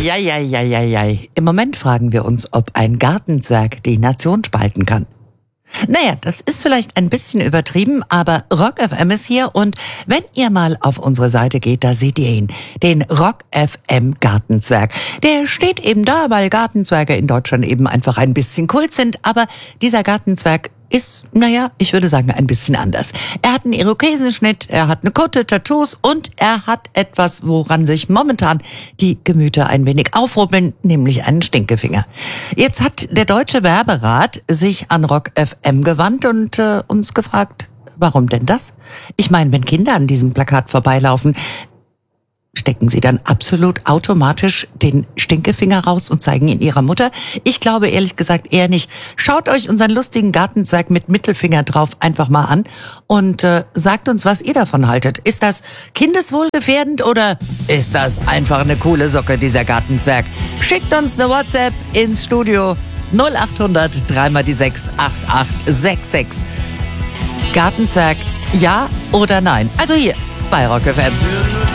Eieieiei. Im Moment fragen wir uns, ob ein Gartenzwerg die Nation spalten kann. Naja, das ist vielleicht ein bisschen übertrieben, aber Rock FM ist hier und wenn ihr mal auf unsere Seite geht, da seht ihr ihn, den Rock FM Gartenzwerg. Der steht eben da, weil Gartenzwerge in Deutschland eben einfach ein bisschen Kult sind, aber dieser Gartenzwerg ist, naja, ich würde sagen, ein bisschen anders. Er hat einen Irokesenschnitt, er hat eine Kutte, Tattoos und er hat etwas, woran sich momentan die Gemüter ein wenig aufruppeln, nämlich einen Stinkefinger. Jetzt hat der Deutsche Werberat sich an Rock FM gewandt und uns gefragt, warum denn das? Ich meine, wenn Kinder an diesem Plakat vorbeilaufen, stecken sie dann absolut automatisch den Stinkefinger raus und zeigen ihn ihrer Mutter? Ich glaube ehrlich gesagt eher nicht. Schaut euch unseren lustigen Gartenzwerg mit Mittelfinger drauf einfach mal an und sagt uns, was ihr davon haltet. Ist das kindeswohlgefährdend oder ist das einfach eine coole Socke, dieser Gartenzwerg? Schickt uns eine WhatsApp ins Studio 0800 3x6 8866. Gartenzwerg, ja oder nein? Also hier bei Rock FM.